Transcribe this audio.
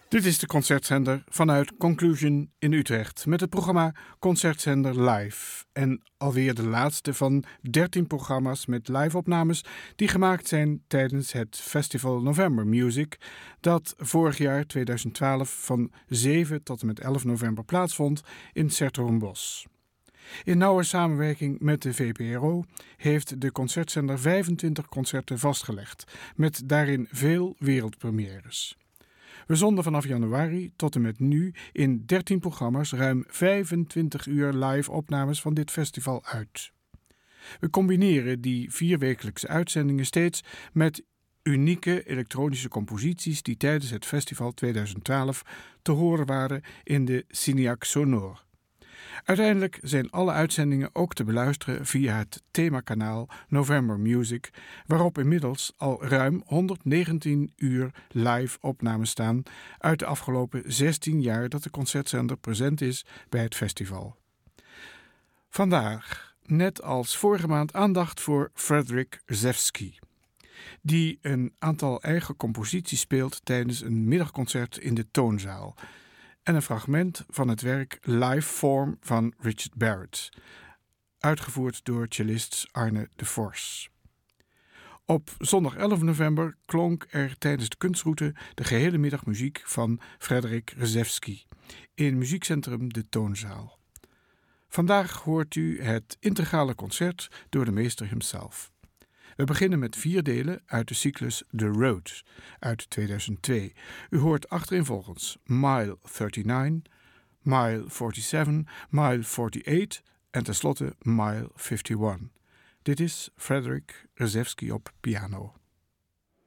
Dit is de Concertzender vanuit Conclusion in Utrecht met het programma Concertzender Live. En alweer de laatste van 13 programma's met live-opnames die gemaakt zijn tijdens het Festival November Music, dat vorig jaar 2012 van 7 tot en met 11 november plaatsvond in 's-Hertogenbosch. In nauwe samenwerking met de VPRO heeft de Concertzender 25 concerten vastgelegd, met daarin veel wereldpremières. We zonden vanaf januari tot en met nu in 13 programma's ruim 25 uur live opnames van dit festival uit. We combineren die 4-wekelijkse uitzendingen steeds met unieke elektronische composities die tijdens het festival 2012 te horen waren in de Signac Sonore. Uiteindelijk zijn alle uitzendingen ook te beluisteren via het themakanaal November Music, waarop inmiddels al ruim 119 uur live opnames staan uit de afgelopen 16 jaar dat de Concertzender present is bij het festival. Vandaag, net als vorige maand, aandacht voor Frederic Rzewski, die een aantal eigen composities speelt tijdens een middagconcert in de Toonzaal, en een fragment van het werk Live Form van Richard Barrett, uitgevoerd door cellist Arne de Vors. Op zondag 11 november klonk er tijdens de kunstroute de gehele middag muziek van Frederic Rzewski in muziekcentrum de Toonzaal. Vandaag hoort u het integrale concert door de meester himself. We beginnen met 4 delen uit de cyclus The Road uit 2002. U hoort achtereenvolgens Mile 39, Mile 47, Mile 48 en tenslotte Mile 51. Dit is Frederic Rzewski op piano.